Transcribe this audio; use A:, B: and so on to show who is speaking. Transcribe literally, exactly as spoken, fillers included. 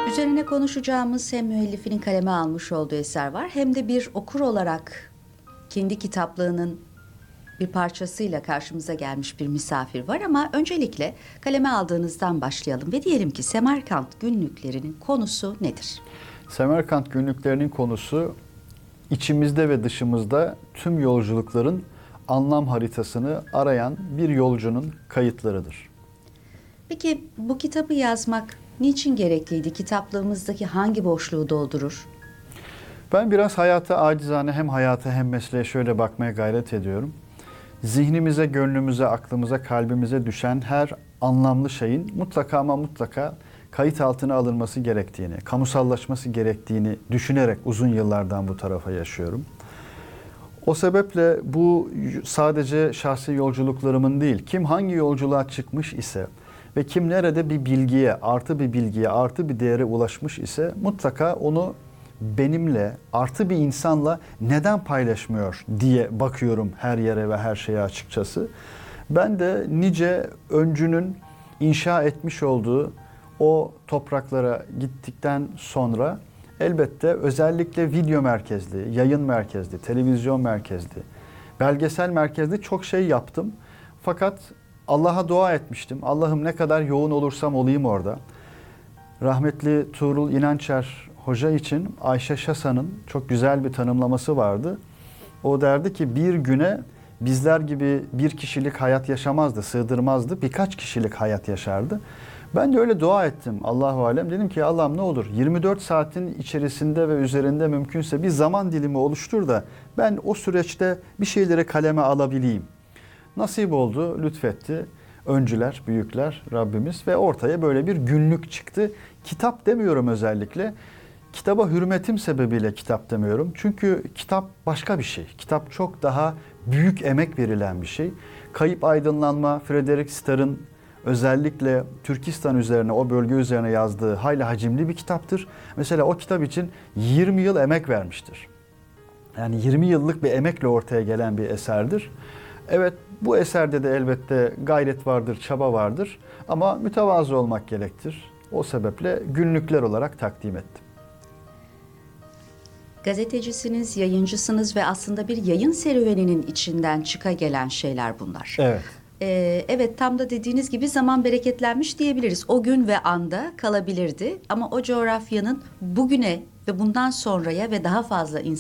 A: Üzerine konuşacağımız hem müellifinin kaleme almış olduğu eser var hem de bir okur olarak kendi kitaplığının bir parçasıyla karşımıza gelmiş bir misafir var ama öncelikle kaleme aldığınızdan başlayalım ve diyelim ki Semerkant günlüklerinin konusu nedir?
B: Semerkant günlüklerinin konusu içimizde ve dışımızda tüm yolculukların anlam haritasını arayan bir yolcunun kayıtlarıdır.
A: Peki bu kitabı yazmak niçin gerekliydi? Kitaplığımızdaki hangi boşluğu doldurur?
B: Ben biraz hayata acizane hem hayata hem mesleğe şöyle bakmaya gayret ediyorum. Zihnimize, gönlümüze, aklımıza, kalbimize düşen her anlamlı şeyin mutlaka ama mutlaka kayıt altına alınması gerektiğini, kamusallaşması gerektiğini düşünerek uzun yıllardan bu tarafa yaşıyorum. O sebeple bu sadece şahsi yolculuklarımın değil, kim hangi yolculuğa çıkmış ise ve kim nerede bir bilgiye, artı bir bilgiye, artı bir değere ulaşmış ise mutlaka onu benimle, artı bir insanla neden paylaşmıyor diye bakıyorum her yere ve her şeye açıkçası. Ben de nice öncünün inşa etmiş olduğu o topraklara gittikten sonra elbette özellikle video merkezli, yayın merkezli, televizyon merkezli, belgesel merkezli çok şey yaptım. Fakat Allah'a dua etmiştim. Allah'ım ne kadar yoğun olursam olayım orada. Rahmetli Tuğrul İnançer Hoca için Ayşe Şasan'ın çok güzel bir tanımlaması vardı. O derdi ki bir güne bizler gibi bir kişilik hayat yaşamazdı, sığdırmazdı. Birkaç kişilik hayat yaşardı. Ben de öyle dua ettim Allahu alem. Dedim ki Allah'ım ne olur yirmi dört saatin içerisinde ve üzerinde mümkünse bir zaman dilimi oluştur da ben o süreçte bir şeyleri kaleme alabileyim. Nasip oldu, lütfetti. Öncüler, büyükler, Rabbimiz ve ortaya böyle bir günlük çıktı. Kitap demiyorum özellikle. Kitaba hürmetim sebebiyle kitap demiyorum. Çünkü kitap başka bir şey. Kitap çok daha büyük emek verilen bir şey. Kayıp Aydınlanma, Frederick Starr'ın özellikle Türkistan üzerine, o bölge üzerine yazdığı hayli hacimli bir kitaptır. Mesela o kitap için yirmi yıl emek vermiştir. Yani yirmi yıllık bir emekle ortaya gelen bir eserdir. Evet, bu eserde de elbette gayret vardır, çaba vardır ama mütevazı olmak gerektir. O sebeple günlükler olarak takdim ettim.
A: Gazetecisiniz, yayıncısınız ve aslında bir yayın serüveninin içinden çıka gelen şeyler bunlar.
B: Evet.
A: Ee, evet, tam da dediğiniz gibi zaman bereketlenmiş diyebiliriz. O gün ve anda kalabilirdi ama o coğrafyanın bugüne ve bundan sonraya ve daha fazla insan